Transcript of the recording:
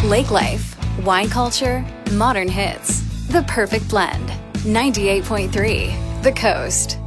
Lake life, wine culture, modern hits. The perfect blend. 98.3 The Coast.